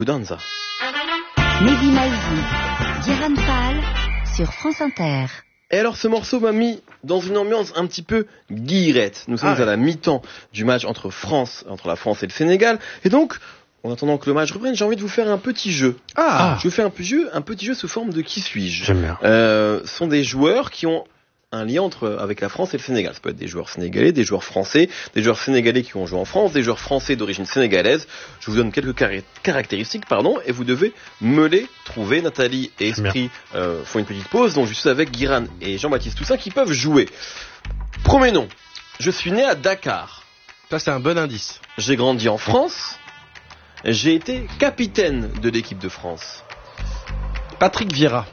Danza. Mehdi Maizi, Guérin Pal sur France Inter. Et alors ce morceau m'a mis dans une ambiance un petit peu guillerette. Nous sommes à la mi-temps du match entre la France et le Sénégal. Et donc, en attendant que le match reprenne, j'ai envie de vous faire un petit jeu. Je vous fais un petit jeu sous forme de qui suis-je. J'aime bien. Ce sont des joueurs qui ont un lien avec la France et le Sénégal. Ça peut être des joueurs sénégalais, des joueurs français, des joueurs sénégalais qui ont joué en France, des joueurs français d'origine sénégalaise. Je vous donne quelques caractéristiques, et vous devez me les trouver. Nathalie et Esprit font une petite pause, donc je suis avec Guiran et Jean-Baptiste Toussaint qui peuvent jouer. Premier nom, je suis né à Dakar. Ça, c'est un bon indice. J'ai grandi en France. J'ai été capitaine de l'équipe de France. Patrick Vieira.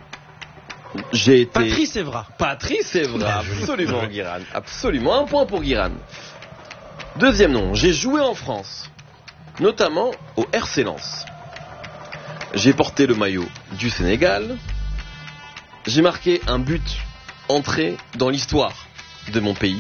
J'ai été... Patrice Evra, absolument Guiran. Absolument, un point pour Guiran. Deuxième nom, j'ai joué en France, notamment au RC Lens. J'ai porté le maillot du Sénégal. J'ai marqué un but entré dans l'histoire de mon pays.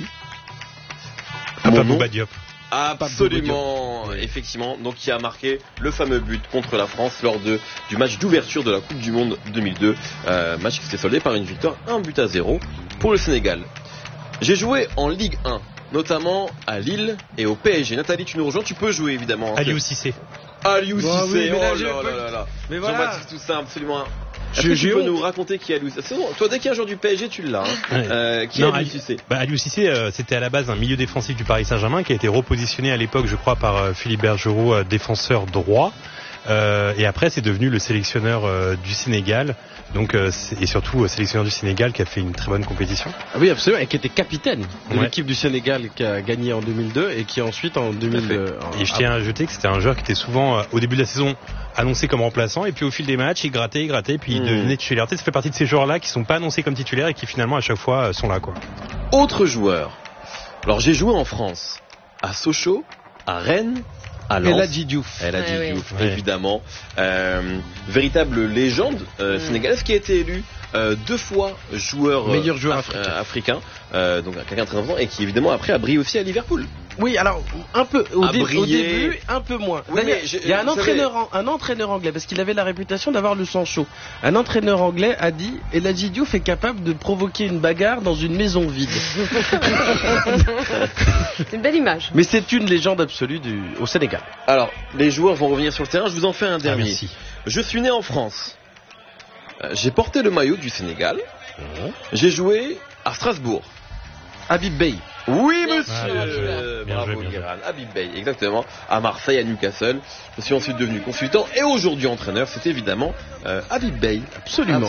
Bouba Diop. Absolument, effectivement. Donc, qui a marqué le fameux but contre la France lors du match d'ouverture de la Coupe du Monde 2002. Match qui s'est soldé par une victoire 1-0 pour le Sénégal. J'ai joué en Ligue 1, notamment à Lille et au PSG. Nathalie, tu nous rejoins, tu peux jouer évidemment. Aliou Cissé. Aliou Cissé, oui, oh là là. Mais voilà. Jean-Baptiste Toussaint, absolument. Est-ce que tu peux nous raconter qui est Aliou Cissé? C'est bon, toi, dès qu'il y a un joueur du PSG, tu l'as. Qui est Aliou Cissé? Aliou Cissé, c'était à la base un milieu défensif du Paris Saint-Germain qui a été repositionné à l'époque, je crois, par Philippe Bergerot, défenseur droit. Et après, c'est devenu le sélectionneur du Sénégal. Donc, et surtout sélectionneur du Sénégal qui a fait une très bonne compétition. Ah oui, absolument, et qui était capitaine de l'équipe du Sénégal qui a gagné en 2002 et qui ensuite en 2002. Et je tiens à ajouter que c'était un joueur qui était souvent au début de la saison annoncé comme remplaçant, et puis au fil des matchs, il grattait, puis il devenait titulaire. Ça fait partie de ces joueurs-là qui sont pas annoncés comme titulaires et qui finalement à chaque fois sont là, quoi. Autre joueur. Alors j'ai joué en France, à Sochaux, à Rennes, à Lens. Eladji Diouf, évidemment. Véritable légende sénégalaise qui a été élu 2 fois meilleur joueur africain. Donc quelqu'un de très important et qui évidemment après a brillé aussi à Liverpool. Oui, alors un peu au début, un peu moins. Oui, il y a un entraîneur anglais parce qu'il avait la réputation d'avoir le sang chaud. Un entraîneur anglais a dit Eladji Diouf est capable de provoquer une bagarre dans une maison vide. C'est une belle image. Mais c'est une légende absolue au Sénégal. Alors, les joueurs vont revenir sur le terrain. Je vous en fais un dernier. Merci. Je suis né en France. J'ai porté le maillot du Sénégal. J'ai joué à Strasbourg. Habib Beye. Oui, monsieur. Bravo, Guérin. Habib Beye, exactement. À Marseille, à Newcastle. Je suis ensuite devenu consultant et aujourd'hui entraîneur. C'est évidemment Habib Beye. Absolument.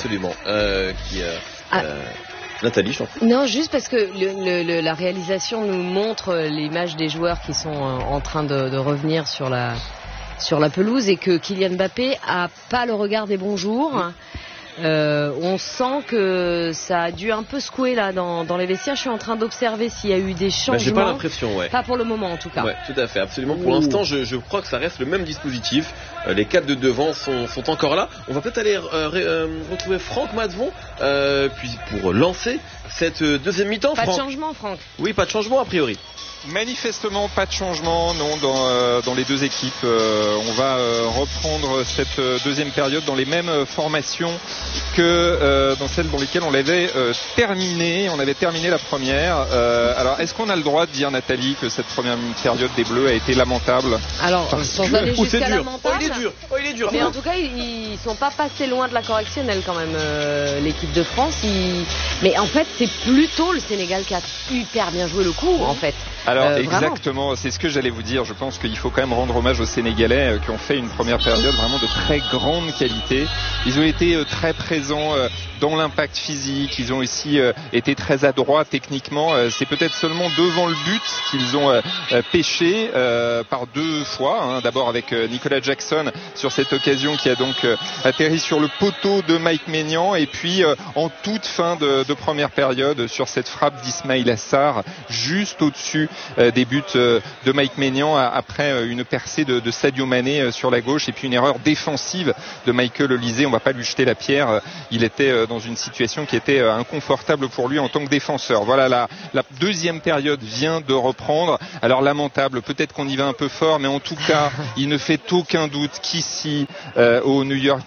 Nathalie, je t'en prie. Non, juste parce que la réalisation nous montre l'image des joueurs qui sont en train de revenir sur la pelouse et que Kylian Mbappé a pas le regard des bons jours. On sent que ça a dû un peu secouer là dans les vestiaires. Je suis en train d'observer s'il y a eu des changements. J'ai pas l'impression, Pas pour le moment en tout cas. Ouais, tout à fait, absolument. Pour l'instant, je crois que ça reste le même dispositif. Les 4 de devant sont encore là. On va peut-être aller retrouver Franck Matvon puis pour lancer cette deuxième mi-temps. Pas de changement, Franck? Oui, pas de changement a priori. Manifestement pas de changement, non, dans les deux équipes. On va reprendre cette deuxième période dans les mêmes formations que dans celles dans lesquelles on l'avait terminé. On avait terminé la première. Alors, est-ce qu'on a le droit de dire, Nathalie, que cette première période des Bleus a été lamentable? Alors, sans aller jusqu'à lamentable. Il est dur. Mais en tout cas, ils sont pas passés loin de la correctionnelle quand même, l'équipe de France. Mais en fait, c'est plutôt le Sénégal qui a hyper bien joué le coup, en fait. Alors exactement, c'est ce que j'allais vous dire. Je pense qu'il faut quand même rendre hommage aux Sénégalais qui ont fait une première période vraiment de très grande qualité. Ils ont été très présents dans l'impact physique. Ils ont aussi été très adroits techniquement. C'est peut-être seulement devant le but qu'ils ont pêché par 2 fois. D'abord avec Nicolas Jackson sur cette occasion qui a donc atterri sur le poteau de Mike Maignan. Et puis en toute fin de première période sur cette frappe d'Ismaïla Sarr juste au-dessus des buts de Mike Maignan après une percée de Sadio Mané sur la gauche et puis une erreur défensive de Michael Olise. On va pas lui jeter la pierre, il était dans une situation qui était inconfortable pour lui en tant que défenseur. Voilà, la deuxième période vient de reprendre. Alors lamentable, peut-être qu'on y va un peu fort, mais en tout cas, il ne fait aucun doute qu'ici, au New York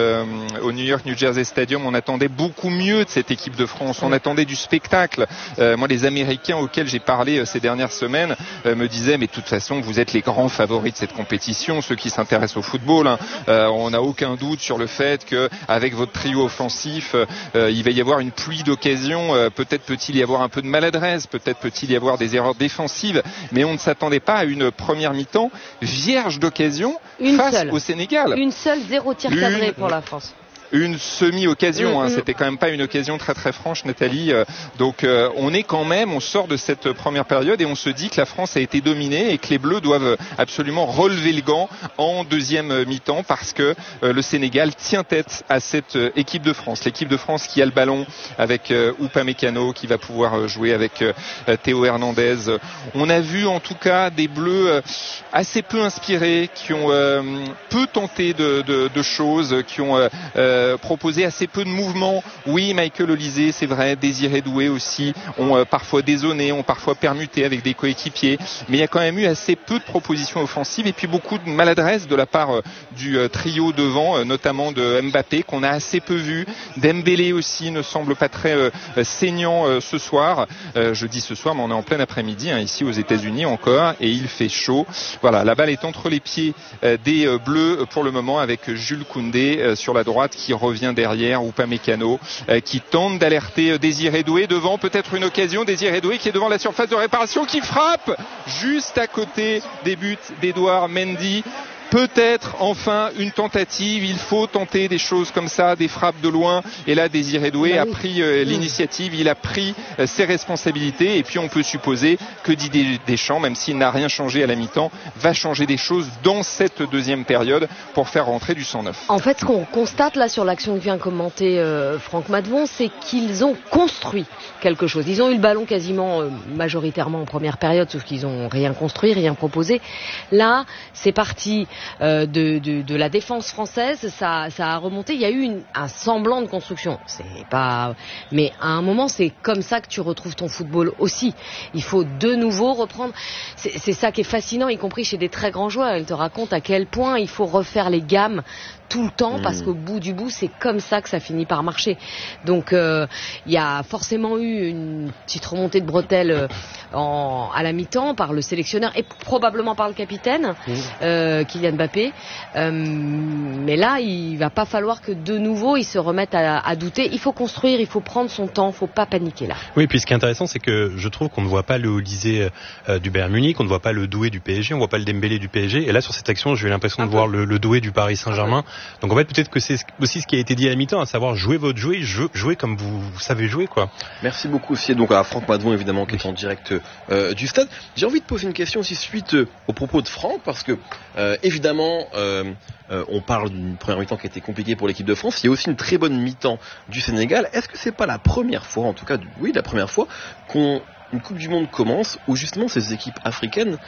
New Jersey Stadium, on attendait beaucoup mieux de cette équipe de France. On attendait du spectacle. Moi, les Américains auxquels j'ai parlé ces dernières semaines me disaient, mais de toute façon, vous êtes les grands favoris de cette compétition, ceux qui s'intéressent au football. On n'a aucun doute sur le fait que, avec votre trio offensif, il va y avoir une pluie d'occasions. Peut-être peut-il y avoir un peu de maladresse, peut-être peut-il y avoir des erreurs défensives, mais on ne s'attendait pas à une première mi-temps vierge d'occasions face au Sénégal. Une seule, 0 tir cadré pour la France. Une semi-occasion, c'était quand même pas une occasion très très franche, Nathalie. Donc on sort de cette première période et on se dit que la France a été dominée et que les Bleus doivent absolument relever le gant en deuxième mi-temps parce que le Sénégal tient tête à cette équipe de France. L'équipe de France qui a le ballon avec Upamecano qui va pouvoir jouer avec Théo Hernandez. On a vu en tout cas des Bleus assez peu inspirés, qui ont peu tenté de choses, qui ont proposé assez peu de mouvements. Oui, Michael Olise, c'est vrai, Désiré Doué aussi, ont parfois dézonné, ont parfois permuté avec des coéquipiers, mais il y a quand même eu assez peu de propositions offensives et puis beaucoup de maladresse de la part du trio devant, notamment de Mbappé, qu'on a assez peu vu. Dembélé aussi ne semble pas très saignant ce soir. Je dis ce soir, mais on est en plein après-midi, ici aux États-Unis encore, et il fait chaud. Voilà, la balle est entre les pieds des Bleus pour le moment, avec Jules Koundé sur la droite qui revient derrière, Upamecano qui tente d'alerter Désiré Doué devant, peut-être une occasion, Désiré Doué qui est devant la surface de réparation, qui frappe juste à côté des buts d'Edouard Mendy. Peut-être enfin une tentative, il faut tenter des choses comme ça, des frappes de loin, et là Désiré Doué a pris l'initiative, il a pris ses responsabilités, et puis on peut supposer que Didier Deschamps, même s'il n'a rien changé à la mi-temps, va changer des choses dans cette deuxième période pour faire rentrer du 109. En fait, ce qu'on constate là sur l'action que vient commenter Franck Maddevon, c'est qu'ils ont construit quelque chose. Ils ont eu le ballon quasiment majoritairement en première période, sauf qu'ils n'ont rien construit, rien proposé. Là, c'est parti de la défense française, ça a remonté. Il y a eu un semblant de construction. Mais à un moment, c'est comme ça que tu retrouves ton football aussi. Il faut de nouveau reprendre. C'est ça qui est fascinant, y compris chez des très grands joueurs. Ils te racontent à quel point il faut refaire les gammes tout le temps, parce qu'au bout du bout, c'est comme ça que ça finit par marcher. Donc, il y a forcément eu une petite remontée de bretelles à la mi-temps par le sélectionneur et probablement par le capitaine, Kylian Mbappé. Mais là, il va pas falloir que de nouveau, ils se remettent à douter. Il faut construire, il faut prendre son temps, il faut pas paniquer là. Oui, puis ce qui est intéressant, c'est que je trouve qu'on ne voit pas le Olise du Bayern Munich, on ne voit pas le Doué du PSG, on ne voit pas le Dembélé du PSG. Et là, sur cette action, j'ai eu l'impression de voir le Doué du Paris Saint-Germain. Donc en fait, peut-être que c'est aussi ce qui a été dit à la mi-temps, à savoir jouer votre jeu, jouer comme vous savez jouer, quoi. Merci beaucoup aussi donc à Franck Maddevon, évidemment, qui est en direct du stade. J'ai envie de poser une question aussi suite aux propos de Franck, parce que évidemment on parle d'une première mi-temps qui a été compliquée pour l'équipe de France. Il y a aussi une très bonne mi-temps du Sénégal. Est-ce que c'est pas la première fois, en tout cas, la première fois qu'une Coupe du Monde commence où justement ces équipes africaines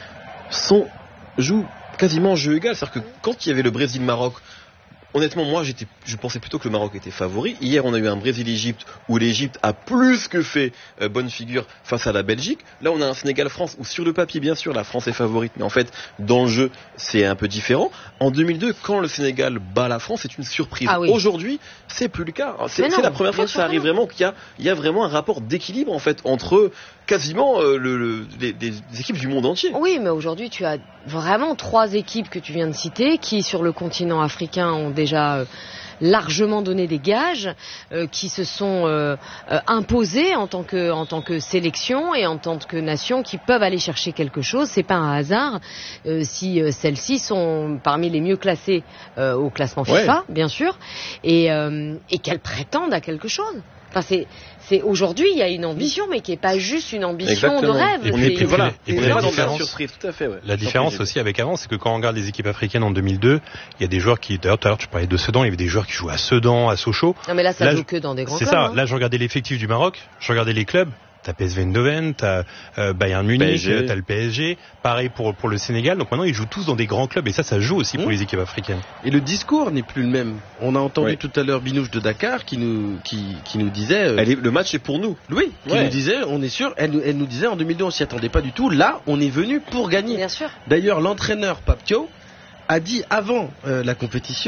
jouent quasiment jeu égal? C'est-à-dire que quand il y avait le Brésil-Maroc, honnêtement, moi, je pensais plutôt que le Maroc était favori. Hier, on a eu un Brésil-Égypte où l'Égypte a plus que fait bonne figure face à la Belgique. Là, on a un Sénégal-France où, sur le papier, bien sûr, la France est favorite, mais en fait, dans le jeu, c'est un peu différent. En 2002, quand le Sénégal bat la France, c'est une surprise. Ah oui. Aujourd'hui, c'est plus le cas. C'est la première fois que ça arrive vraiment, qu'il y a vraiment un rapport d'équilibre, en fait, entre quasiment les équipes du monde entier. Oui, mais aujourd'hui, tu as vraiment 3 équipes que tu viens de citer qui, sur le continent africain, ont déjà largement donné des gages, qui se sont imposés en tant que sélection et en tant que nation, qui peuvent aller chercher quelque chose. C'est pas un hasard si celles-ci sont parmi les mieux classées au classement FIFA, bien sûr, et qu'elles prétendent à quelque chose. Enfin, c'est aujourd'hui, il y a une ambition, mais qui n'est pas juste une ambition de rêve. La différence aussi avec avant, c'est que quand on regarde les équipes africaines en 2002, il y a des joueurs qui, d'ailleurs, tout à l'heure, tu parlais de Sedan, il y avait des joueurs qui jouaient à Sedan, à Sochaux. Non, mais là, ça joue que dans des grands clubs. C'est ça. Là, je regardais l'effectif du Maroc, je regardais les clubs. t'as PSV Eindhoven, t'as Bayern Munich, PSG. t'as le PSG. Pareil pour le Sénégal. Donc maintenant, ils jouent tous dans des grands clubs et ça joue aussi pour les équipes africaines. Et le discours n'est plus le même. On a entendu Oui. tout à l'heure Binouche de Dakar qui nous disait. Le match est pour nous. Oui, qui Ouais. nous disait, on est sûr, elle nous disait en 2002 on s'y attendait pas du tout. Là, on est venu pour gagner. Bien sûr. D'ailleurs, l'entraîneur Papio a dit avant la compétition.